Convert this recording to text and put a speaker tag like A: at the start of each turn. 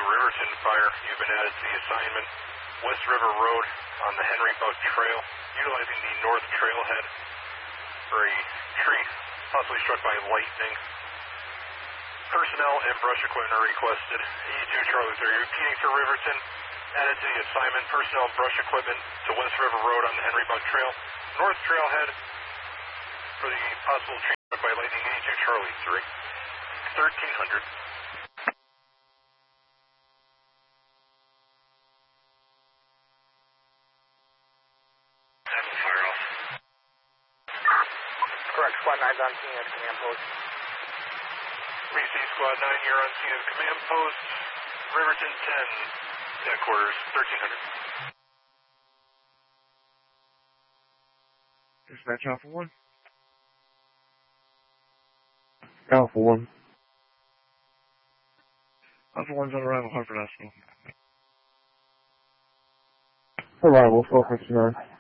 A: Riverton Fire. You've been added to the assignment. West River Road on the Henry Buck Trail, utilizing the north trailhead for a tree possibly struck by lightning. Personnel and brush equipment are requested. 82 Charlie 30, repeating for Riverton. Added to the assignment, personnel and brush equipment to West River Road on the Henry Buck Trail. North trailhead for the possible tree struck by lightning. 82 Charlie 3, 1300.
B: Correct, Squad 9's on scene at command post.
A: Receive Squad 9, you're on scene at command post. Riverton 10, headquarters, 1300.
C: Dispatch Alpha 1. Alpha 1. Alpha 1's on arrival, Hartford Hospital. Arrival, 1259.